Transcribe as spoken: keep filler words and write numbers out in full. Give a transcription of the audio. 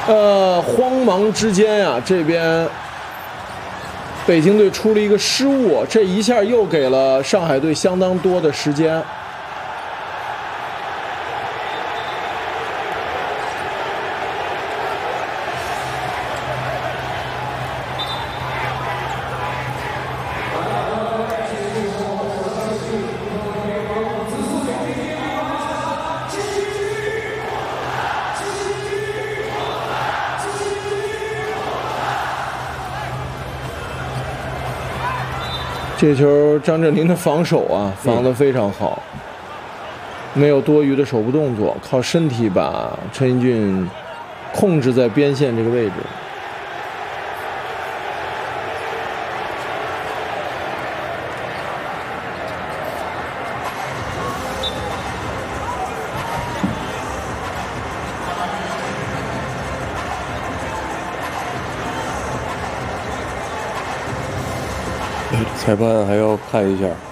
呃，慌忙之间呀、啊，这边北京队出了一个失误，这一下又给了上海队相当多的时间。这球张镇麟的防守啊，防得非常好，没有多余的手部动作，靠身体把陈英俊控制在边线这个位置。 裁判还要看一下。